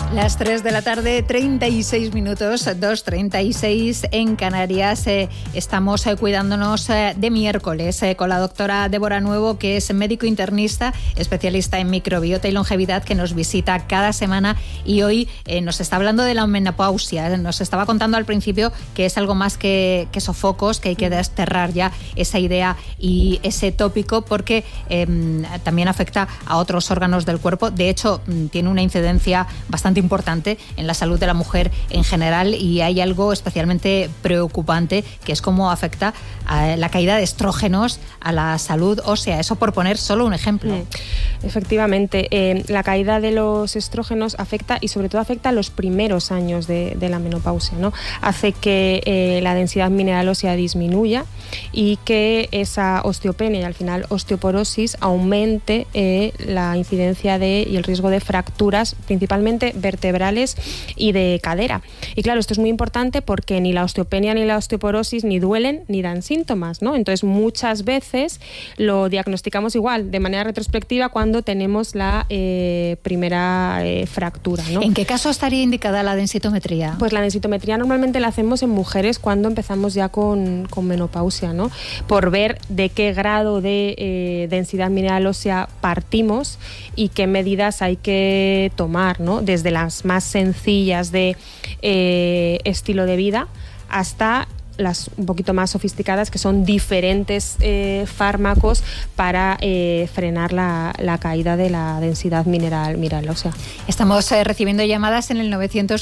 Las 3 de la tarde, 36 minutos, 2:36 en Canarias. Estamos cuidándonos de miércoles con la doctora Débora Nuevo, que es médico internista, especialista en microbiota y longevidad, que nos visita cada semana y hoy nos está hablando de la menopausia. Nos estaba contando al principio que es algo más que sofocos, que hay que desterrar ya esa idea y ese tópico, porque también afecta a otros órganos del cuerpo. De hecho, tiene una incidencia bastante importante en la salud de la mujer en general, y hay algo especialmente preocupante, que es cómo afecta a la caída de estrógenos a la salud ósea. Eso por poner solo un ejemplo. Efectivamente, la caída de los estrógenos afecta, y sobre todo afecta a los primeros años de la menopausia, ¿no? Hace que la densidad mineral ósea disminuya y que esa osteopenia y al final osteoporosis aumente la incidencia y el riesgo de fracturas, principalmente vertebrales y de cadera. Y claro, esto es muy importante porque ni la osteopenia ni la osteoporosis ni duelen ni dan síntomas, ¿no? Entonces, muchas veces lo diagnosticamos igual, de manera retrospectiva, cuando tenemos la primera fractura, ¿no? ¿En qué caso estaría indicada la densitometría? Pues la densitometría normalmente la hacemos en mujeres cuando empezamos ya con menopausia, ¿no? Por ver de qué grado de densidad mineral ósea partimos y qué medidas hay que tomar, ¿no? Desde las más sencillas de estilo de vida hasta las un poquito más sofisticadas, que son diferentes fármacos para frenar la caída de la densidad mineral ósea. Estamos recibiendo llamadas en el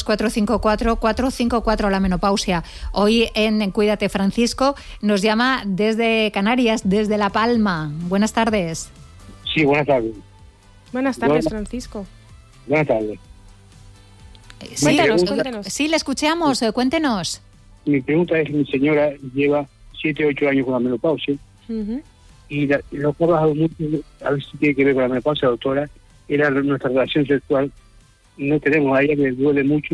900-454-454, la menopausia. Hoy en Cuídate, Francisco nos llama desde Canarias, desde La Palma. Buenas tardes. Sí, buenas tardes. Buenas tardes, Francisco. Buenas tardes. Sí, cuéntenos. Sí, le escuchamos, cuéntenos. Mi pregunta es: mi señora lleva 7 o 8 años con la menopausia, y lo que ha trabajado mucho, a ver si tiene que ver con la menopausia, doctora, era nuestra relación sexual. No tenemos, a ella le duele mucho,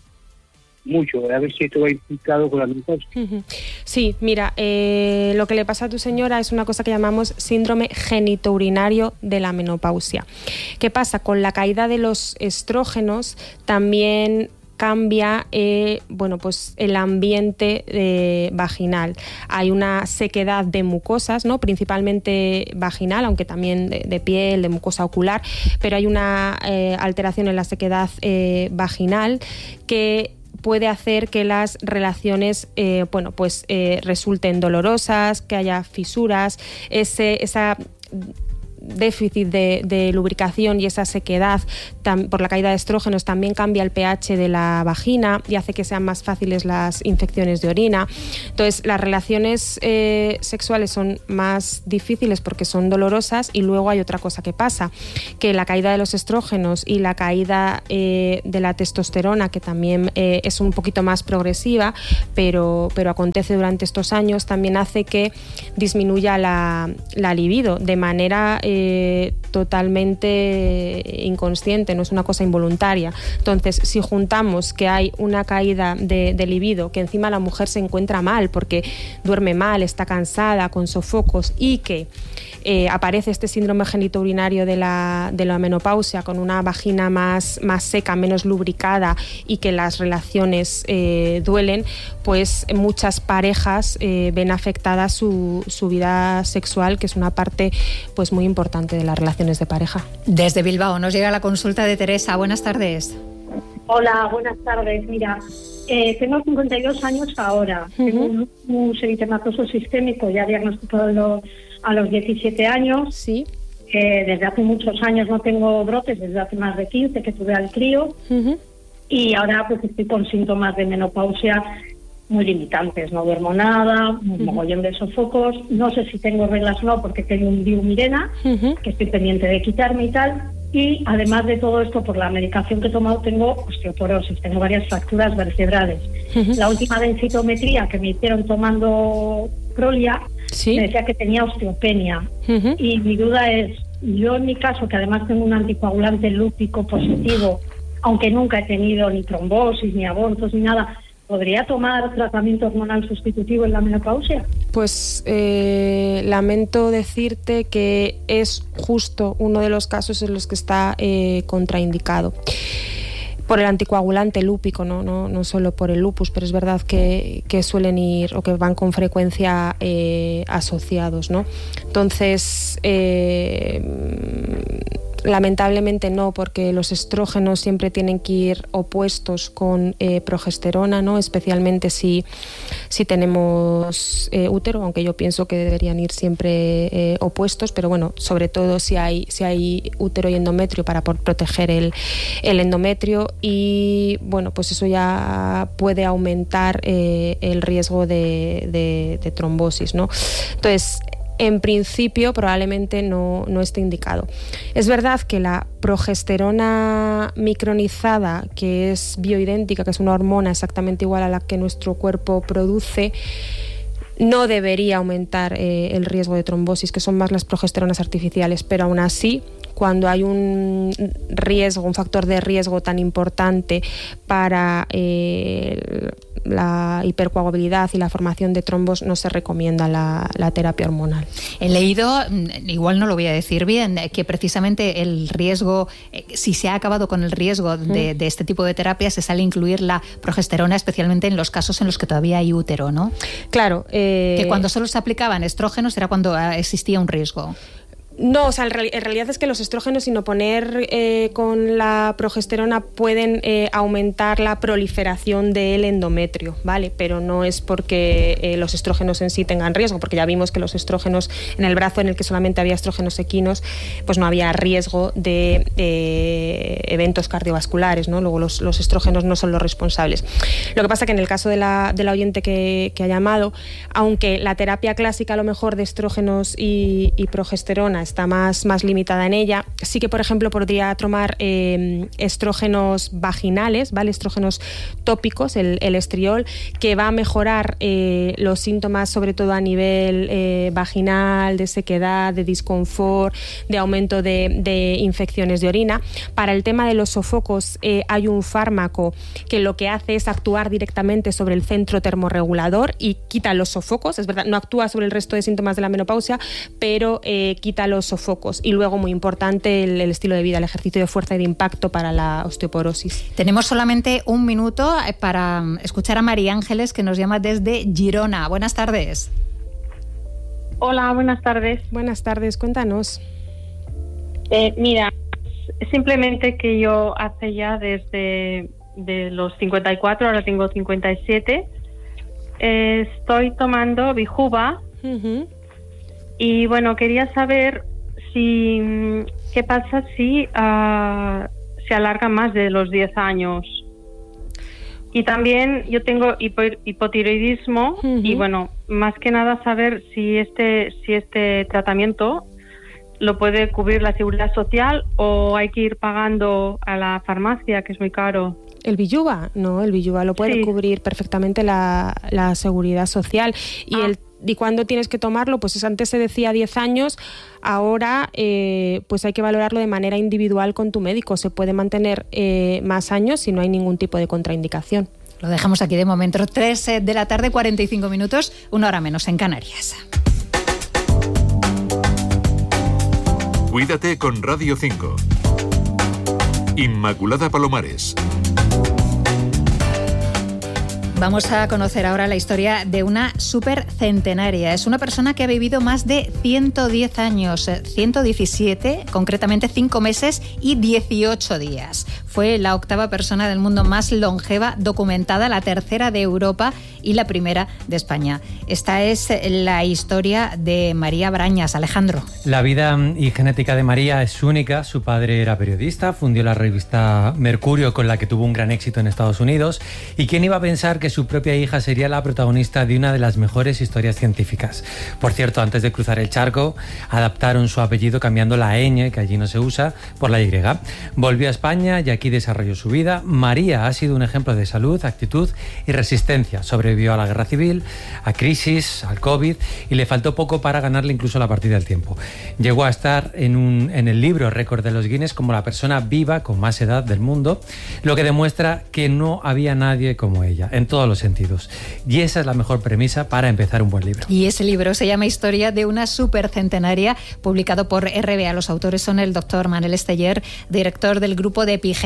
a ver si esto va implicado con la menopausia. Sí, mira, lo que le pasa a tu señora es una cosa que llamamos síndrome genitourinario de la menopausia. ¿Qué pasa? Con la caída de los estrógenos también cambia pues el ambiente vaginal. Hay una sequedad de mucosas, ¿no? Principalmente vaginal, aunque también de piel, de mucosa ocular, pero hay una alteración en la sequedad vaginal que puede hacer que las relaciones resulten dolorosas, que haya fisuras, esa déficit de lubricación y esa sequedad por la caída de estrógenos también cambia el pH de la vagina y hace que sean más fáciles las infecciones de orina. Entonces, las relaciones sexuales son más difíciles porque son dolorosas, y luego hay otra cosa que pasa, que la caída de los estrógenos y la caída de la testosterona, que también es un poquito más progresiva, pero acontece durante estos años, también hace que disminuya la libido de manera totalmente inconsciente, no es una cosa involuntaria. Entonces, si juntamos que hay una caída de libido, que encima la mujer se encuentra mal porque duerme mal, está cansada, con sofocos, y que aparece este síndrome genitourinario de la menopausia, con una vagina más seca, menos lubricada, y que las relaciones duelen, pues muchas parejas ven afectada su vida sexual, que es una parte pues muy importante de las relaciones de pareja. Desde Bilbao nos llega la consulta de Teresa. Buenas tardes. Hola, buenas tardes. Mira, tengo 52 años ahora. Tengo un eritematoso sistémico ya diagnosticado a los 17 años. Sí. Desde hace muchos años no tengo brotes, desde hace más de 15 que tuve al crío. Y ahora pues estoy con síntomas de menopausia muy limitantes. No duermo nada, un mogollón de sofocos. No sé si tengo reglas o no, porque tengo un Diumirena, que estoy pendiente de quitarme y tal. Y además de todo esto, por la medicación que he tomado, tengo osteoporosis, tengo varias fracturas vertebrales. La última densitometría que me hicieron tomando Prolia, me decía que tenía osteopenia. Y mi duda es, yo en mi caso, que además tengo un anticoagulante lúpico positivo, aunque nunca he tenido ni trombosis, ni abortos, ni nada, ¿podría tomar tratamiento hormonal sustitutivo en la menopausia? Pues lamento decirte que es justo uno de los casos en los que está contraindicado. por el anticoagulante lúpico, no solo por el lupus, pero es verdad que suelen ir o que van con frecuencia asociados, ¿no? Entonces, lamentablemente no, porque los estrógenos siempre tienen que ir opuestos con progesterona, ¿no? Especialmente si tenemos útero, aunque yo pienso que deberían ir siempre opuestos, pero bueno, sobre todo si hay útero y endometrio, para proteger el endometrio, y bueno, pues eso ya puede aumentar el riesgo de trombosis, ¿no? Entonces, en principio probablemente no esté indicado. Es verdad que la progesterona micronizada, que es bioidéntica, que es una hormona exactamente igual a la que nuestro cuerpo produce, no debería aumentar el riesgo de trombosis, que son más las progesteronas artificiales, pero aún así, cuando hay un factor de riesgo tan importante para la hipercoagulabilidad y la formación de trombos, no se recomienda la terapia hormonal. He leído, igual no lo voy a decir bien, que precisamente el riesgo, si se ha acabado con el riesgo de este tipo de terapia, se sale a incluir la progesterona, especialmente en los casos en los que todavía hay útero, ¿no? Claro. Que cuando solo se aplicaban estrógenos era cuando existía un riesgo. No, o sea, en realidad es que los estrógenos, sin oponer con la progesterona, pueden aumentar la proliferación del endometrio, ¿vale? Pero no es porque los estrógenos en sí tengan riesgo, porque ya vimos que los estrógenos, en el brazo en el que solamente había estrógenos equinos, pues no había riesgo de eventos cardiovasculares, ¿no? Luego los estrógenos no son los responsables. Lo que pasa es que en el caso de la oyente que ha llamado, aunque la terapia clásica a lo mejor de estrógenos y progesterona está más limitada en ella, sí que, por ejemplo, podría tomar estrógenos vaginales, ¿vale? Estrógenos tópicos, el estriol, que va a mejorar los síntomas, sobre todo a nivel vaginal, de sequedad, de disconfort, de aumento de infecciones de orina. Para el tema de los sofocos, hay un fármaco que lo que hace es actuar directamente sobre el centro termorregulador y quita los sofocos. Es verdad, no actúa sobre el resto de síntomas de la menopausia, pero quita los sofocos. Y luego, muy importante, el estilo de vida, el ejercicio de fuerza y de impacto para la osteoporosis. Tenemos solamente un minuto para escuchar a María Ángeles, que nos llama desde Girona. Buenas tardes. Hola, buenas tardes. Buenas tardes, cuéntanos. Mira, simplemente que yo hace ya desde los 54, ahora tengo 57, estoy tomando Bijuva. Y bueno, quería saber qué pasa si se alarga más de los 10 años. Y también yo tengo hipotiroidismo y bueno, más que nada saber si este tratamiento lo puede cubrir la Seguridad Social o hay que ir pagando a la farmacia, que es muy caro. ¿El Bijuva? No, el Bijuva lo puede cubrir perfectamente la Seguridad Social. ¿Y cuándo tienes que tomarlo? Pues antes se decía 10 años, ahora pues hay que valorarlo de manera individual con tu médico. Se puede mantener más años si no hay ningún tipo de contraindicación. Lo dejamos aquí de momento. 3 de la tarde, 45 minutos, 1 hora menos en Canarias. Cuídate con Radio 5. Inmaculada Palomares. Vamos a conocer ahora la historia de una supercentenaria. Es una persona que ha vivido más de 110 años, 117, concretamente 5 meses y 18 días. Fue la 8ª persona del mundo más longeva documentada, la 3ª de Europa y la 1ª de España. Esta es la historia de María Brañas. Alejandro. La vida y genética de María es única. Su padre era periodista, fundió la revista Mercurio, con la que tuvo un gran éxito en Estados Unidos. ¿Y quién iba a pensar que su propia hija sería la protagonista de una de las mejores historias científicas? Por cierto, antes de cruzar el charco, adaptaron su apellido cambiando la ñ, que allí no se usa, por la Y. Volvió a España y aquí desarrolló su vida. María ha sido un ejemplo de salud, actitud y resistencia. Sobrevivió a la guerra civil, a crisis, al COVID, y le faltó poco para ganarle incluso la partida del tiempo. Llegó a estar en el libro récord de los Guinness como la persona viva con más edad del mundo, lo que demuestra que no había nadie como ella, en todos los sentidos. Y esa es la mejor premisa para empezar un buen libro. Y ese libro se llama Historia de una supercentenaria, publicado por RBA. Los autores son el doctor Manel Esteller, director del grupo de Epigenética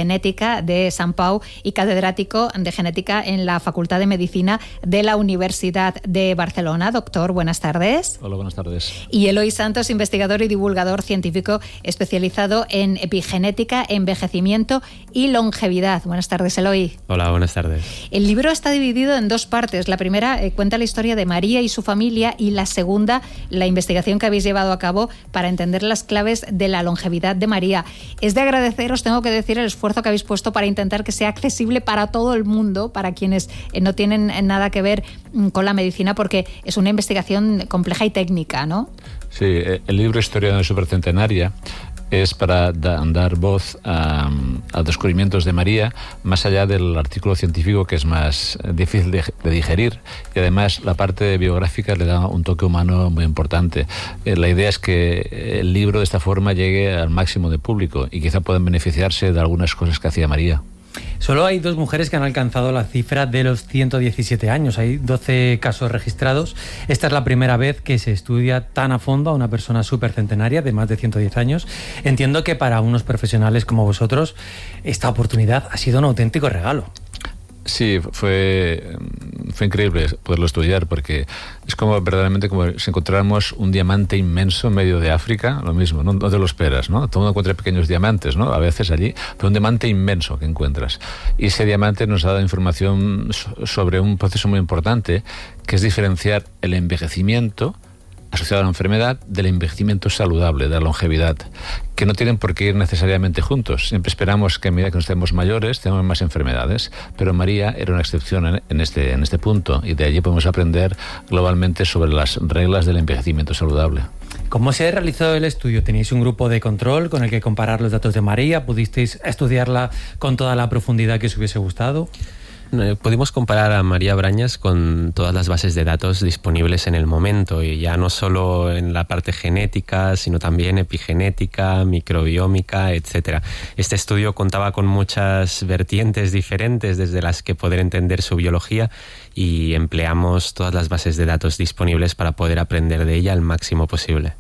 Genética de Sant Pau y catedrático de Genética en la Facultad de Medicina de la Universidad de Barcelona. Doctor, buenas tardes. Hola, buenas tardes. Y Eloy Santos, investigador y divulgador científico especializado en epigenética, envejecimiento y longevidad. Buenas tardes, Eloy. Hola, buenas tardes. El libro está dividido en dos partes. La primera cuenta la historia de María y su familia, y la segunda, la investigación que habéis llevado a cabo para entender las claves de la longevidad de María. Es de agradecer, os tengo que decir, el esfuerzo que habéis puesto para intentar que sea accesible para todo el mundo, para quienes no tienen nada que ver con la medicina, porque es una investigación compleja y técnica, ¿no? Sí, el libro Historia de una Supercentenaria es para dar voz a descubrimientos de María, más allá del artículo científico, que es más difícil de digerir, y además la parte biográfica le da un toque humano muy importante. La idea es que el libro de esta forma llegue al máximo de público y quizá puedan beneficiarse de algunas cosas que hacía María. Solo hay 2 mujeres que han alcanzado la cifra de los 117 años. Hay 12 casos registrados. Esta es la primera vez que se estudia tan a fondo a una persona supercentenaria de más de 110 años. Entiendo que para unos profesionales como vosotros esta oportunidad ha sido un auténtico regalo. Sí, fue increíble poderlo estudiar, porque es como verdaderamente como si encontráramos un diamante inmenso en medio de África, lo mismo, no te lo esperas, ¿no? Todo el mundo encuentra pequeños diamantes, ¿no? A veces allí, pero un diamante inmenso que encuentras. Y ese diamante nos ha dado información sobre un proceso muy importante, que es diferenciar el envejecimiento asociado a la enfermedad del envejecimiento saludable, de la longevidad, que no tienen por qué ir necesariamente juntos. Siempre esperamos que a medida que nos estemos mayores tengamos más enfermedades, pero María era una excepción en este punto, y de allí podemos aprender globalmente sobre las reglas del envejecimiento saludable. ¿Cómo se realizó el estudio? ¿Tenéis un grupo de control con el que comparar los datos de María? ¿Pudisteis estudiarla con toda la profundidad que os hubiese gustado? Pudimos comparar a María Brañas con todas las bases de datos disponibles en el momento, y ya no solo en la parte genética, sino también epigenética, microbiómica, etcétera. Este estudio contaba con muchas vertientes diferentes desde las que poder entender su biología, y empleamos todas las bases de datos disponibles para poder aprender de ella al máximo posible.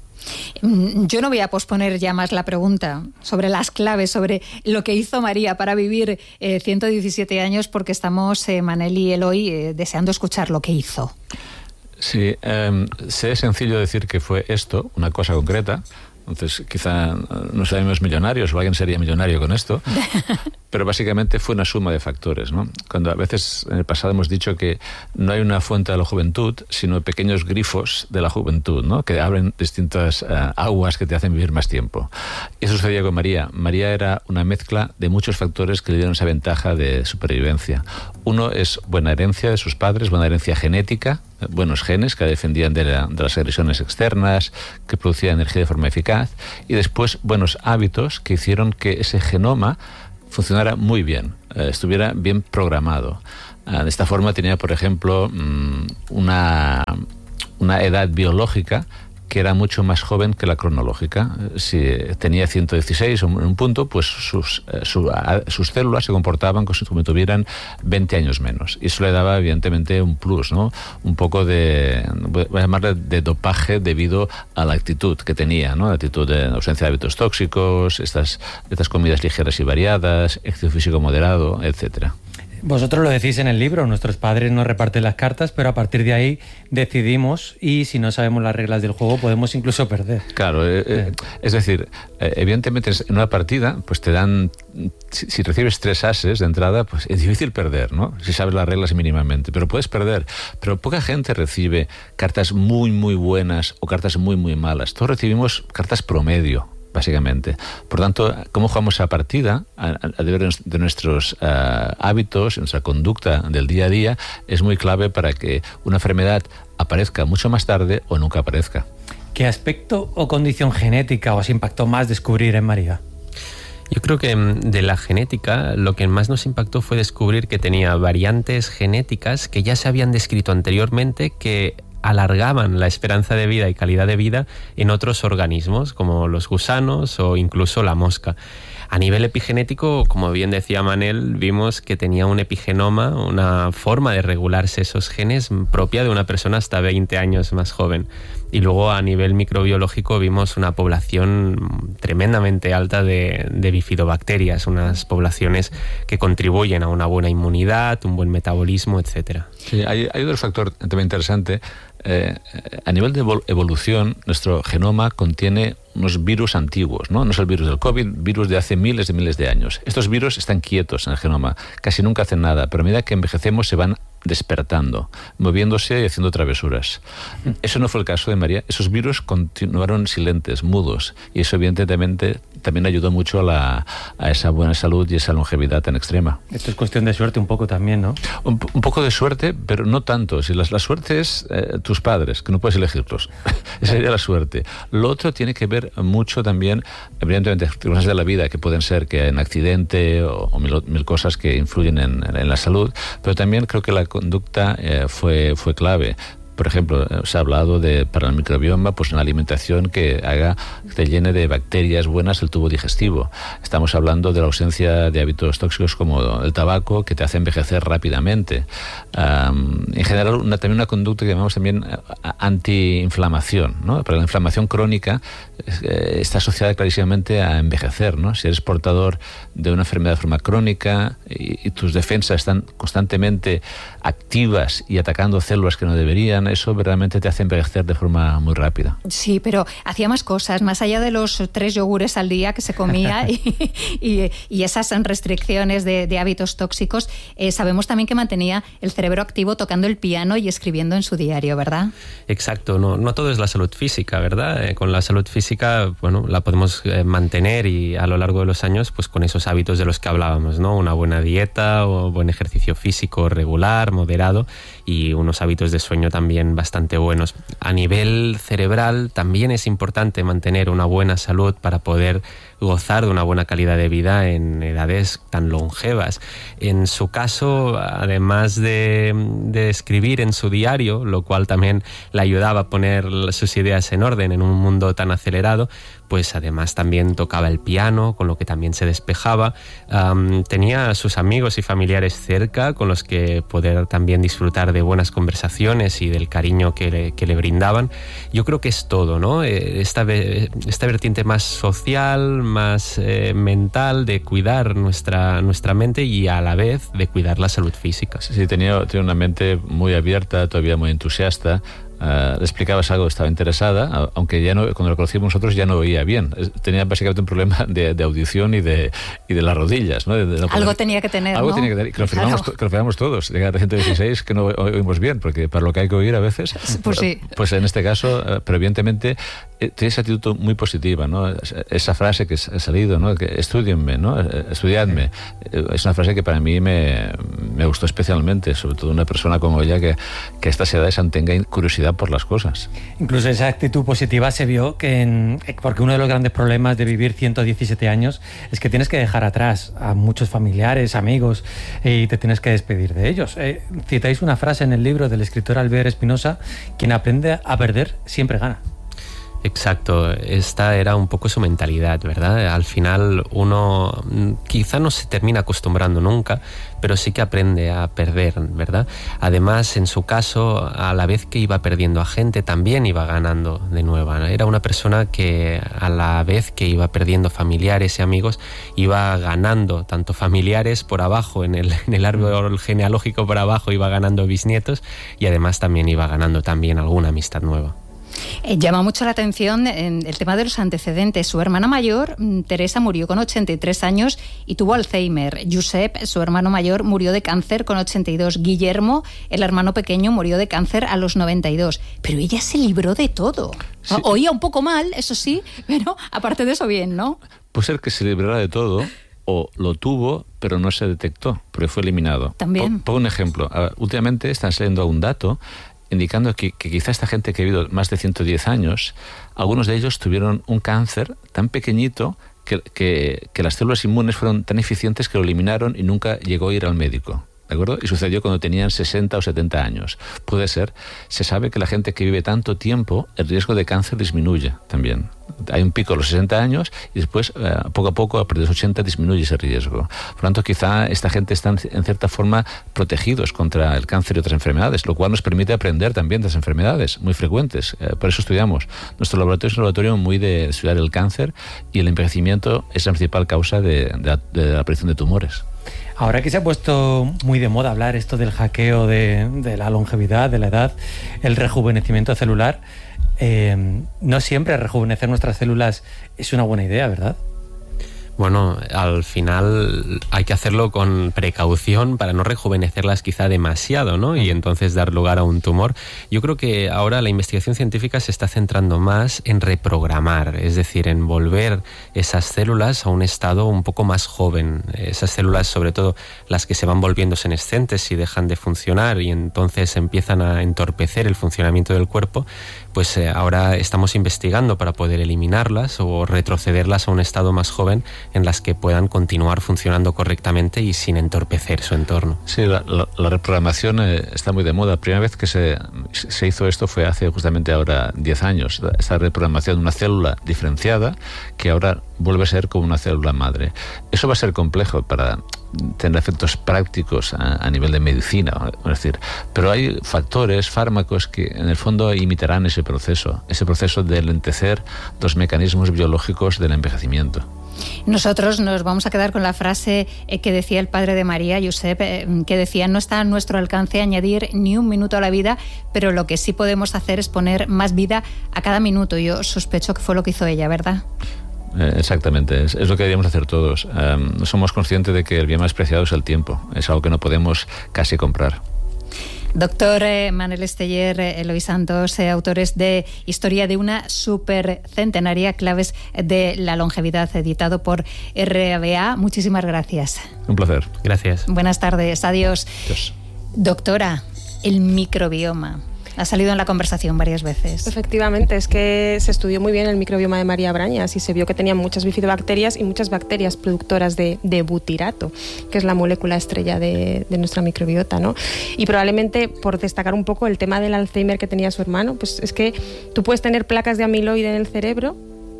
Yo no voy a posponer ya más la pregunta sobre las claves, sobre lo que hizo María para vivir 117 años, porque estamos, Manel y Eloy, deseando escuchar lo que hizo. Sí, es sencillo decir que fue esto, una cosa concreta. Entonces quizá no seríamos millonarios, o alguien sería millonario con esto, pero básicamente fue una suma de factores, ¿no? Cuando a veces en el pasado hemos dicho que no hay una fuente de la juventud, sino pequeños grifos de la juventud, ¿no? Que abren distintas aguas que te hacen vivir más tiempo. Y eso sucedía con María. María era una mezcla de muchos factores que le dieron esa ventaja de supervivencia. Uno es buena herencia de sus padres, buena herencia genética, buenos genes que defendían de las agresiones externas, que producían energía de forma eficaz, y después buenos hábitos que hicieron que ese genoma funcionara muy bien, estuviera bien programado. De esta forma tenía, por ejemplo, una edad biológica que era mucho más joven que la cronológica. Si tenía 116 en un punto, pues sus células se comportaban como si tuvieran 20 años menos. Y eso le daba, evidentemente, un plus, ¿no? Un poco voy a llamarle de dopaje debido a la actitud que tenía, ¿no? La actitud de ausencia de hábitos tóxicos, estas comidas ligeras y variadas, ejercicio físico moderado, etcétera. Vosotros lo decís en el libro, nuestros padres nos reparten las cartas, pero a partir de ahí decidimos, y si no sabemos las reglas del juego podemos incluso perder. Claro, es decir, evidentemente en una partida pues te dan, si recibes 3 ases de entrada, pues es difícil perder, ¿no? Si sabes las reglas mínimamente, pero puedes perder. Pero poca gente recibe cartas muy muy buenas o cartas muy muy malas. Todos recibimos cartas promedio, básicamente. Por tanto, cómo jugamos esa partida a deber de nuestros hábitos, nuestra conducta del día a día, es muy clave para que una enfermedad aparezca mucho más tarde o nunca aparezca. ¿Qué aspecto o condición genética os impactó más descubrir en María? Yo creo que de la genética lo que más nos impactó fue descubrir que tenía variantes genéticas que ya se habían descrito anteriormente, que alargaban la esperanza de vida y calidad de vida en otros organismos como los gusanos o incluso la mosca. A nivel epigenético, como bien decía Manel, vimos que tenía un epigenoma, una forma de regularse esos genes propia de una persona hasta 20 años más joven. Y luego a nivel microbiológico vimos una población tremendamente alta de bifidobacterias, unas poblaciones que contribuyen a una buena inmunidad, un buen metabolismo, etc. Sí, hay otro factor también interesante. A nivel de evolución, nuestro genoma contiene unos virus antiguos, ¿no? No es el virus del COVID, virus de hace miles de años. Estos virus están quietos en el genoma, casi nunca hacen nada, pero a medida que envejecemos se van despertando, moviéndose y haciendo travesuras. Eso no fue el caso de María. Esos virus continuaron silentes, mudos, y eso evidentemente también ayudó mucho a esa buena salud y esa longevidad tan extrema. Esto es cuestión de suerte un poco también, ¿no? Un poco de suerte, pero no tanto. Si la suerte es tus padres, que no puedes elegirlos. Esa sería la suerte. Lo otro tiene que ver mucho también, evidentemente, circunstancias de la vida que pueden ser que hay un accidente o mil cosas que influyen en la salud, pero también creo que la conducta fue clave. Por ejemplo, se ha hablado para el microbioma, pues una alimentación que te llene de bacterias buenas el tubo digestivo. Estamos hablando de la ausencia de hábitos tóxicos como el tabaco, que te hace envejecer rápidamente. En general, también una conducta que llamamos también antiinflamación, ¿no? Pero la inflamación crónica está asociada clarísimamente a envejecer, ¿no? Si eres portador de una enfermedad de forma crónica y tus defensas están constantemente activas y atacando células que no deberían, eso verdaderamente te hace envejecer de forma muy rápida. Sí, pero hacía más cosas, más allá de los 3 yogures al día que se comía y esas restricciones de hábitos tóxicos. Sabemos también que mantenía el cerebro activo tocando el piano y escribiendo en su diario, ¿verdad? Exacto, no todo es la salud física, ¿verdad? Con la salud física, bueno, la podemos mantener y a lo largo de los años, pues con esos hábitos de los que hablábamos, ¿no? Una buena dieta o buen ejercicio físico regular, moderado, y unos hábitos de sueño también bastante buenos. A nivel cerebral también es importante mantener una buena salud para poder gozar de una buena calidad de vida en edades tan longevas. En su caso, además de escribir en su diario, lo cual también le ayudaba a poner sus ideas en orden en un mundo tan acelerado, pues además también tocaba el piano, con lo que también se despejaba. Tenía a sus amigos y familiares cerca, con los que poder también disfrutar de buenas conversaciones y del cariño que le brindaban. Yo creo que es todo, ¿no? Esta vertiente más social, más mental, de cuidar nuestra mente y a la vez de cuidar la salud física. Sí, tenía una mente muy abierta, todavía muy entusiasta. Le explicabas algo, estaba interesada, aunque ya no, cuando lo conocimos nosotros ya no oía bien. Tenía básicamente un problema de audición y de las rodillas, ¿no? Algo tenía que tener, algo ¿no? tenía que tener, que lo firmamos todos. Llega a 116 que no oímos bien, porque para lo que hay que oír a veces, pues sí. Pues en este caso, pero evidentemente tiene esa actitud muy positiva, ¿no? Esa frase que ha salido, ¿no? Que estudienme, ¿no? Estudiadme. Es una frase que para mí me gustó especialmente, sobre todo una persona como ella que a estas edades tenga curiosidad por las cosas. Incluso esa actitud positiva se vio porque uno de los grandes problemas de vivir 117 años es que tienes que dejar atrás a muchos familiares, amigos, y te tienes que despedir de ellos. Citáis una frase en el libro del escritor Albert Espinosa: quien aprende a perder siempre gana. Exacto, esta era un poco su mentalidad, ¿verdad? Al final uno quizá no se termina acostumbrando nunca, pero sí que aprende a perder, ¿verdad? Además, en su caso, a la vez que iba perdiendo a gente, también iba ganando de nuevo. Era una persona que a la vez que iba perdiendo familiares y amigos, iba ganando tanto familiares por abajo, en el árbol genealógico por abajo, iba ganando bisnietos, y además también iba ganando también alguna amistad nueva. Llama mucho la atención el tema de los antecedentes. Su hermana mayor, Teresa, murió con 83 años y tuvo Alzheimer. Josep, su hermano mayor, murió de cáncer con 82. Guillermo, el hermano pequeño, murió de cáncer a los 92. Pero ella se libró de todo. Sí. Oía un poco mal, eso sí, pero aparte de eso bien, ¿no? Puede ser que se librara de todo, o lo tuvo, pero no se detectó, porque fue eliminado. También. Pongo un ejemplo. Últimamente están saliendo un dato indicando que quizá esta gente que ha vivido más de 110 años, algunos de ellos tuvieron un cáncer tan pequeñito que las células inmunes fueron tan eficientes que lo eliminaron y nunca llegó a ir al médico. ¿de acuerdo? Y sucedió cuando tenían 60 o 70 años. Puede ser. Se sabe que la gente que vive tanto tiempo, el riesgo de cáncer disminuye también. Hay un pico a los 60 años y después, poco a poco, a partir de los 80, disminuye ese riesgo. Por lo tanto, quizá esta gente está en cierta forma protegidos contra el cáncer y otras enfermedades, lo cual nos permite aprender también de las enfermedades muy frecuentes. Por eso estudiamos. Nuestro laboratorio es un laboratorio muy de estudiar el cáncer, y el envejecimiento es la principal causa de la aparición de tumores. Ahora que se ha puesto muy de moda hablar esto del hackeo de la longevidad, de la edad, el rejuvenecimiento celular, no siempre rejuvenecer nuestras células es una buena idea, ¿verdad? Bueno, al final hay que hacerlo con precaución para no rejuvenecerlas quizá demasiado, ¿no? Y entonces dar lugar a un tumor. Yo creo que ahora la investigación científica se está centrando más en reprogramar, es decir, en volver esas células a un estado un poco más joven. Esas células, sobre todo las que se van volviendo senescentes y dejan de funcionar y entonces empiezan a entorpecer el funcionamiento del cuerpo, pues ahora estamos investigando para poder eliminarlas o retrocederlas a un estado más joven en las que puedan continuar funcionando correctamente y sin entorpecer su entorno. Sí, la reprogramación está muy de moda. La primera vez que se hizo esto fue hace justamente ahora 10 años. Esta reprogramación de una célula diferenciada que ahora vuelve a ser como una célula madre. Eso va a ser complejo para tener efectos prácticos a nivel de medicina, es decir, pero hay factores, fármacos que en el fondo imitarán ese proceso de lentecer los mecanismos biológicos del envejecimiento. Nosotros nos vamos a quedar con la frase que decía el padre de María, Josep, que decía: no está a nuestro alcance añadir ni un minuto a la vida, pero lo que sí podemos hacer es poner más vida a cada minuto. Yo sospecho que fue lo que hizo ella, ¿verdad? Exactamente, es lo que deberíamos hacer todos. Somos conscientes de que el bien más preciado es el tiempo, es algo que no podemos casi comprar. Doctor Manel Esteller, Eloy Santos, autores de Historia de una supercentenaria, claves de la longevidad, editado por RBA. Muchísimas gracias. Un placer. Gracias. Buenas tardes, adiós. Adiós. Doctora, el microbioma ha salido en la conversación varias veces. Efectivamente, es que se estudió muy bien el microbioma de María Brañas y se vio que tenía muchas bifidobacterias y muchas bacterias productoras de butirato, que es la molécula estrella de nuestra microbiota, ¿no? Y probablemente, por destacar un poco el tema del Alzheimer que tenía su hermano, pues es que tú puedes tener placas de amiloide en el cerebro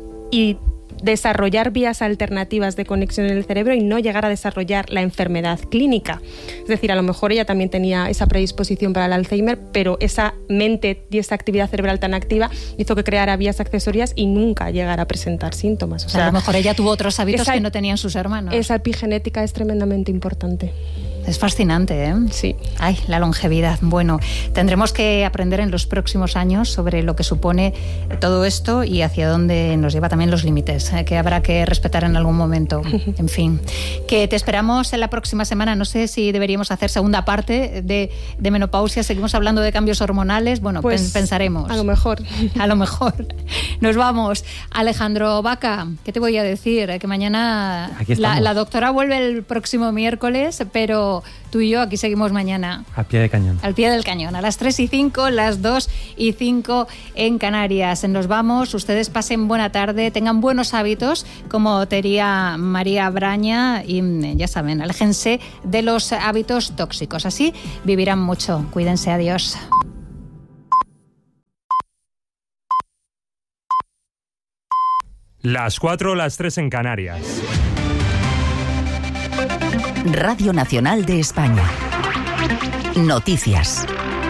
y desarrollar vías alternativas de conexión en el cerebro y no llegar a desarrollar la enfermedad clínica. Es decir, a lo mejor ella también tenía esa predisposición para el Alzheimer, pero esa mente y esa actividad cerebral tan activa hizo que creara vías accesorias y nunca llegara a presentar síntomas. O sea, a lo mejor ella tuvo otros hábitos que no tenían sus hermanos. Esa epigenética es tremendamente importante. Es fascinante, ¿eh? Sí. Ay, la longevidad. Bueno, tendremos que aprender en los próximos años sobre lo que supone todo esto y hacia dónde nos lleva también los límites, que habrá que respetar en algún momento. En fin, que te esperamos en la próxima semana. No sé si deberíamos hacer segunda parte de menopausia. Seguimos hablando de cambios hormonales. Bueno, pues pensaremos. A lo mejor. A lo mejor. Nos vamos. Alejandro Vaca, ¿qué te voy a decir? Que mañana la doctora vuelve el próximo miércoles, pero tú y yo aquí seguimos mañana. Al pie de cañón. Al pie del cañón. A las 3:05, las 2:05 en Canarias. Nos vamos. Ustedes pasen buena tarde, tengan buenos hábitos, como diría María Braña, y ya saben, aléjense de los hábitos tóxicos. Así vivirán mucho. Cuídense. Adiós. Las 4, las 3 en Canarias. Radio Nacional de España. Noticias.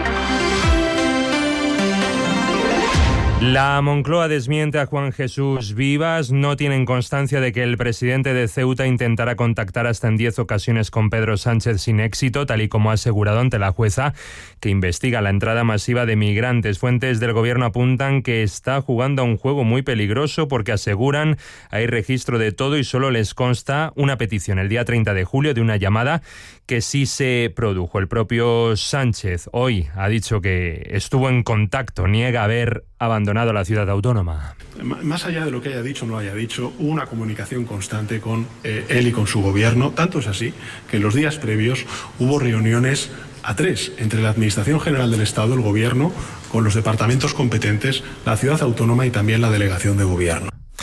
La Moncloa desmiente a Juan Jesús Vivas. No tienen constancia de que el presidente de Ceuta intentara contactar hasta en 10 ocasiones con Pedro Sánchez sin éxito, tal y como ha asegurado ante la jueza que investiga la entrada masiva de migrantes. Fuentes del gobierno apuntan que está jugando a un juego muy peligroso porque aseguran hay registro de todo y solo les consta una petición el día 30 de julio de una llamada que sí se produjo. El propio Sánchez hoy ha dicho que estuvo en contacto, niega haber abandonado la ciudad autónoma. Más allá de lo que haya dicho o no haya dicho, hubo una comunicación constante con él y con su gobierno. Tanto es así que en los días previos hubo reuniones a 3 entre la Administración General del Estado, el Gobierno, con los departamentos competentes, la ciudad autónoma y también la delegación de gobierno.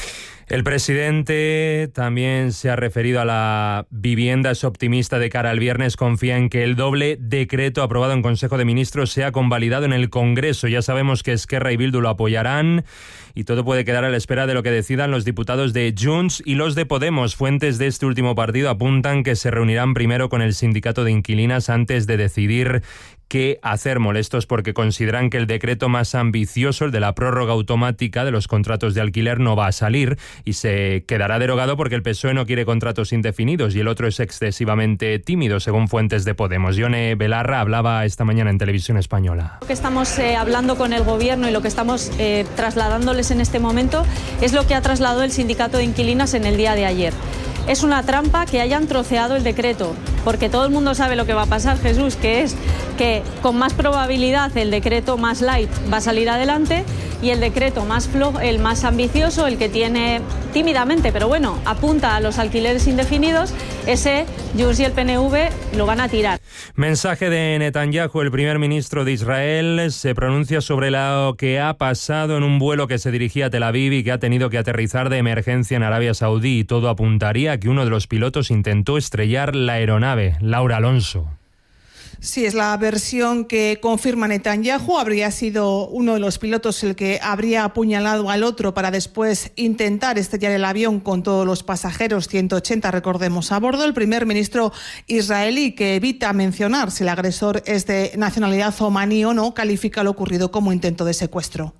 El presidente también se ha referido a la vivienda, es optimista de cara al viernes, confía en que el doble decreto aprobado en Consejo de Ministros sea convalidado en el Congreso. Ya sabemos que Esquerra y Bildu lo apoyarán y todo puede quedar a la espera de lo que decidan los diputados de Junts y los de Podemos. Fuentes de este último partido apuntan que se reunirán primero con el sindicato de inquilinas antes de decidir qué hacer, molestos porque consideran que el decreto más ambicioso, el de la prórroga automática de los contratos de alquiler, no va a salir y se quedará derogado porque el PSOE no quiere contratos indefinidos y el otro es excesivamente tímido, según fuentes de Podemos. Yone Belarra hablaba esta mañana en Televisión Española. Lo que estamos hablando con el Gobierno y lo que estamos trasladándoles en este momento es lo que ha trasladado el sindicato de inquilinas en el día de ayer. Es una trampa que hayan troceado el decreto, porque todo el mundo sabe lo que va a pasar, Jesús, que es que con más probabilidad el decreto más light va a salir adelante y el decreto más flojo, el más ambicioso, el que tiene tímidamente, pero bueno, apunta a los alquileres indefinidos, ese Junts y el PNV lo van a tirar. Mensaje de Netanyahu, el primer ministro de Israel, se pronuncia sobre lo que ha pasado en un vuelo que se dirigía a Tel Aviv y que ha tenido que aterrizar de emergencia en Arabia Saudí, y todo apuntaría a que uno de los pilotos intentó estrellar la aeronave. Laura Alonso. Sí, es la versión que confirma Netanyahu. Habría sido uno de los pilotos el que habría apuñalado al otro para después intentar estrellar el avión con todos los pasajeros, 180, recordemos, a bordo. El primer ministro israelí, que evita mencionar si el agresor es de nacionalidad omaní o no, califica lo ocurrido como intento de secuestro.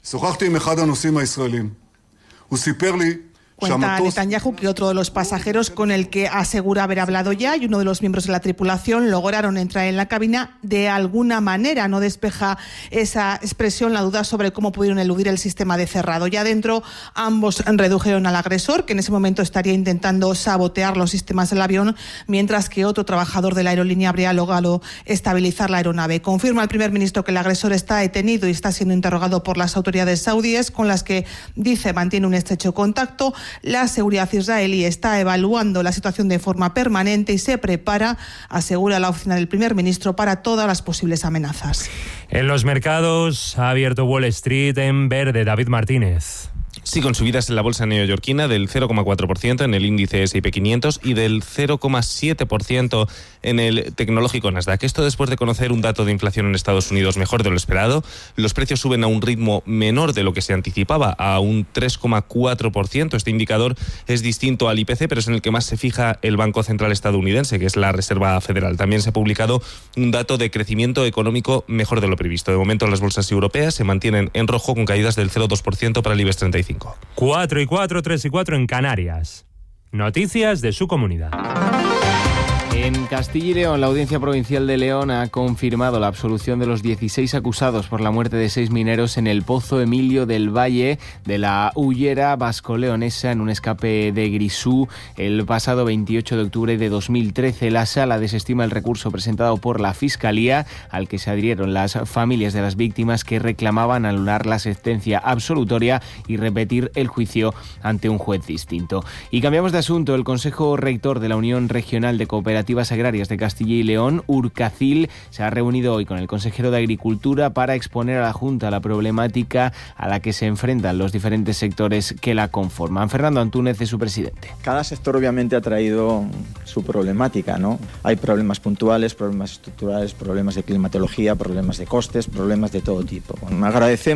Cuenta Netanyahu que otro de los pasajeros con el que asegura haber hablado ya y uno de los miembros de la tripulación lograron entrar en la cabina de alguna manera. No despeja esa expresión la duda sobre cómo pudieron eludir el sistema de cerrado. Ya dentro ambos redujeron al agresor, que en ese momento estaría intentando sabotear los sistemas del avión, mientras que otro trabajador de la aerolínea habría logrado estabilizar la aeronave. Confirma el primer ministro que el agresor está detenido y está siendo interrogado por las autoridades saudíes, con las que dice mantiene un estrecho contacto. La seguridad israelí está evaluando la situación de forma permanente y se prepara, asegura la oficina del primer ministro, para todas las posibles amenazas. En los mercados ha abierto Wall Street en verde. David Martínez. Sí, con subidas en la bolsa neoyorquina del 0,4% en el índice S&P 500 y del 0,7% en el tecnológico Nasdaq. Esto después de conocer un dato de inflación en Estados Unidos mejor de lo esperado. Los precios suben a un ritmo menor de lo que se anticipaba, a un 3,4%. Este indicador es distinto al IPC, pero es en el que más se fija el Banco Central estadounidense, que es la Reserva Federal. También se ha publicado un dato de crecimiento económico mejor de lo previsto. De momento, las bolsas europeas se mantienen en rojo con caídas del 0,2% para el IBEX 35. 4 y 4, 3 y 4 en Canarias. Noticias de su comunidad. En Castilla y León, la Audiencia Provincial de León ha confirmado la absolución de los 16 acusados por la muerte de 6 mineros en el Pozo Emilio del Valle de la Hullera vasco-leonesa en un escape de Grisú el pasado 28 de octubre de 2013. La Sala desestima el recurso presentado por la Fiscalía, al que se adhirieron las familias de las víctimas, que reclamaban anular la sentencia absolutoria y repetir el juicio ante un juez distinto. Y cambiamos de asunto. El Consejo Rector de la Unión Regional de Cooperativas Agrarias de Castilla y León, Urcacil, se ha reunido hoy con el consejero de Agricultura para exponer a la Junta la problemática a la que se enfrentan los diferentes sectores que la conforman. Fernando Antúnez es su presidente. Cada sector obviamente ha traído su problemática, ¿no? Hay problemas puntuales, problemas estructurales, problemas de climatología, problemas de costes, problemas de todo tipo. Bueno, agradecemos